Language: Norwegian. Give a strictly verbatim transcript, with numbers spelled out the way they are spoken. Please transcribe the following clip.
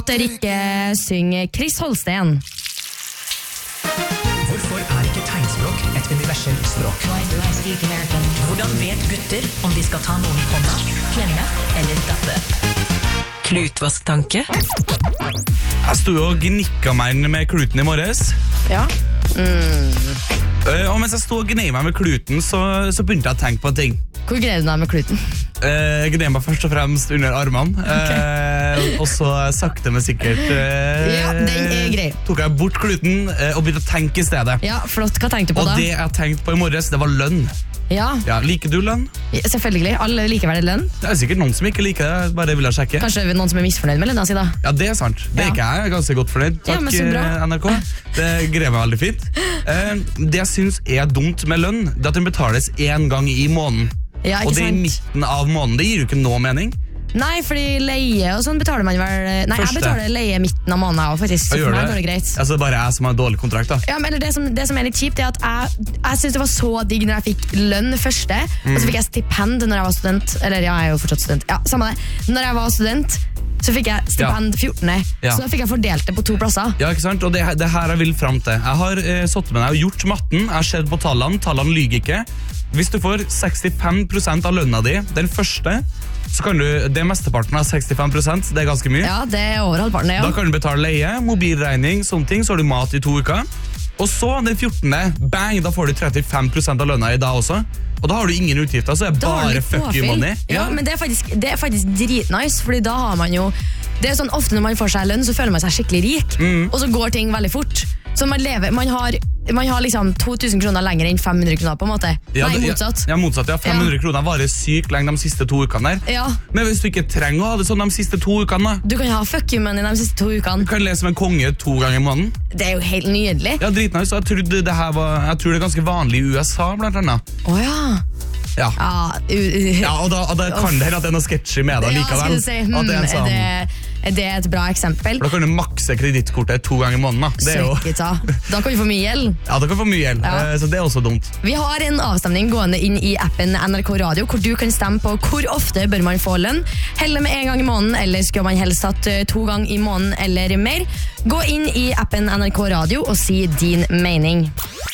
Rikke synger Chris Holsten. Hvorfor er ikke tegnspråk et universelt språk? Hvordan vet gutter om de skal ta noen i hånda, klemme eller datte? Klutvasktanke. Jeg stod jo og gnikka meg med kluten i morges. Ja. Mm. Uh, og mens jeg stod og gnei meg med kluten, så, så begynte jeg å tenke på en ting. Hvor greier du deg med kluten? Uh, jeg gnei meg først og fremst under armene. Okay. Uh, og så sakte, men sikkert uh, Ja, den er grei. tok jeg bort kluten uh, og begynte å tenke i stedet. Ja, flott. Hva tenkte du på og da? Og det jeg tenkte på i morges, det var lønn. Ja. Ja, liker du lønn? Ja, selvfølgelig. Alle liker vel lønn. Det er sikkert noen som ikke liker det, bare vil jeg sjekke. Kanskje noen som er misfornøyd med lønna si da? Ja, det er sant. Det er Ja. ikke jeg. Jeg er ganske godt fornøyd. Takk, Ja, men så bra. N R K. Det greier meg veldig fint. Uh, det jeg synes er dumt med lønn, det er at den betales en gang i måneden. Ja, ikke Og det er i sant? midten av måneden. Det gir jo ikke noe mening. Nei, fordi leie og sånn betaler man vel... Nei, Første. jeg betaler leie midten av måneden også, faktisk. Så Jeg for gjør meg det. går det greit. Altså, det er bare jeg som har dårlig kontrakt da. Ja, men eller det, som, det som er litt kjipt er at jeg, jeg synes det var så digg når jeg fikk lønn første, og så fikk jeg stipend når jeg var student. Eller ja, jeg er jo fortsatt student. Ja, samme det. Når jeg var student, så fikk jeg stipend fjortende. Ja. Så da fikk jeg fordelt det på to plasser. Ja, ikke sant? Og det, det her jeg vil frem til. Jeg har eh, satt med deg og gjort matten. Jeg har sett på tallene. Tallene lyger ikke. Hvis du får sekstifem prosent av lønna di, den første, så kan du, det er mesteparten av sekstifem prosent, det er ganske mye. Ja, det er over halvparten, ja. Da kan du betale leie, mobilregning, sånne ting, så har du mat i to uker. Og så den fjortende, bang, da får du trettifem prosent av lønna i dag også. Og da har du ingen utgifter, så er det Da har du bare litt fuck you påfyll. money. Ja, men det er faktisk, det er faktisk dritnice, fordi da har man jo... Det er sånn, ofte når man får seg lønn, så føler man seg skikkelig rik, Mm. og så går ting veldig fort. Så man lever, man har, man har liksom to tusen kroner lenger enn fem hundre kroner på en måte. Ja, Nei, det- motsatt. Ja, motsatt, ja. fem hundre kroner varer sykt lenge de siste to ukene der. Ja, Men hvis du ikke trenger å ha det sånn de siste to ukene, da, du kan ha fuck you money de siste to ukene. du kan lese som en konge to ganger i måneden. Det er jo helt nydelig. Ja, dritnice. Jeg, trodde det her var, jeg tror det er ganske vanlig i U S A, blant annet. Åja. Ja. Ja, u, u, Ja, og da, og da kan det hende at det er noe sketchy med det ja, likevel. skulle du si, hmm, At det er en er, sånn, det, er det et bra eksempel? for da kan du makse kredittkortet to ganger i måneden. Da. Det er jo, Søkket, da. Da kan vi få mye gjeld. ja, da kan du få mye gjeld, Ja. eh, så det er også dumt. Vi har en avstemning gående inn i appen N R K Radio, hvor du kan stemme på hvor ofte bør man få lønn. Heller med en gang i måneden, eller skulle man helst hatt eh, to ganger i måneden eller mer. Gå inn i appen N R K Radio og si din mening.